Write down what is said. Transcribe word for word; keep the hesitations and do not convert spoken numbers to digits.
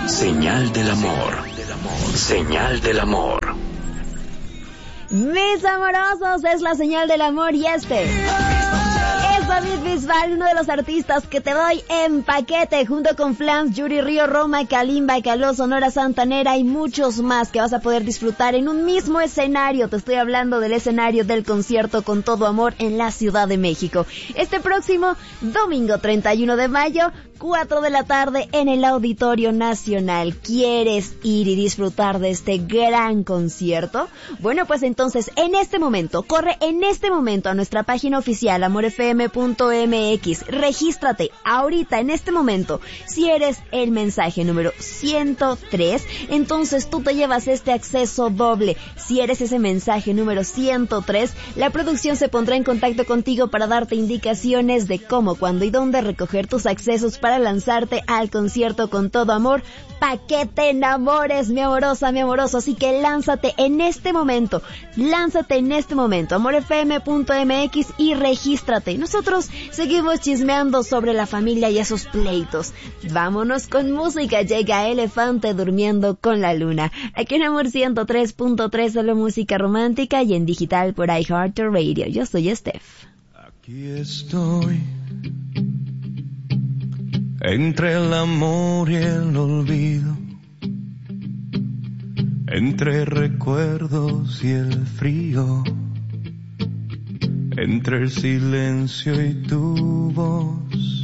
Señal del amor. Señal del amor. Mis amorosos, es la señal del amor y este es David Bisbal, uno de los artistas que te doy en paquete, junto con Flams, Yuri Río, Roma, Kalimba, Caló, Sonora Santanera y muchos más que vas a poder disfrutar en un mismo escenario. Te estoy hablando del escenario del concierto Con Todo Amor en la Ciudad de México. Este próximo domingo treinta y uno de mayo, cuatro de la tarde en el Auditorio Nacional. ¿Quieres ir y disfrutar de este gran concierto? Bueno, pues entonces, en este momento, corre en este momento a nuestra página oficial amor f m punto m x. Regístrate ahorita, en este momento. Si eres el mensaje número ciento tres, entonces tú te llevas este acceso doble. Si eres ese mensaje número ciento tres, la producción se pondrá en contacto contigo para darte indicaciones de cómo, cuándo y dónde recoger tus accesos para lanzarte al concierto Con Todo Amor. Paquete enamores, mi amorosa, mi amoroso. Así que lánzate en este momento. Lánzate en este momento. amor f m punto m x y regístrate. Nosotros seguimos chismeando sobre la familia y esos pleitos. Vámonos con música. Llega Elefante durmiendo con la luna. Aquí en Amor ciento tres punto tres, solo música romántica y en digital por iHeartRadio. Yo soy Steph. Aquí estoy, entre el amor y el olvido, entre recuerdos y el frío, entre el silencio y tu voz.